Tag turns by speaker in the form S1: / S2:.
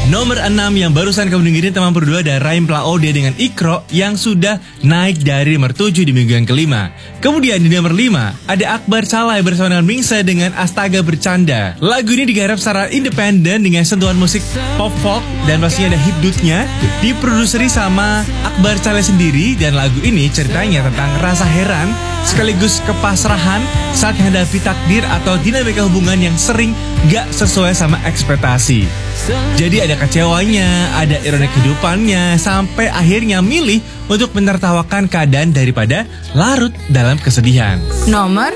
S1: Nomor 6 yang barusan kamu dengerin teman berdua ada Raim Plaode dengan Ikro yang sudah naik dari nomor 7 di minggu yang kelima. Kemudian di nomor 5 ada Akbar Calai bersama dengan Mingse dengan Astaga Bercanda. Lagu ini digarap secara independen dengan sentuhan musik pop folk dan pastinya ada hipdutnya. Diproduseri sama Akbar Calai sendiri dan lagu ini ceritanya tentang rasa heran sekaligus kepasrahan saat menghadapi takdir atau dinamika hubungan yang sering gak sesuai sama ekspektasi. Jadi ada kecewanya, ada ironi kehidupannya, sampai akhirnya milih untuk menertawakan keadaan daripada larut dalam kesedihan.
S2: Nomor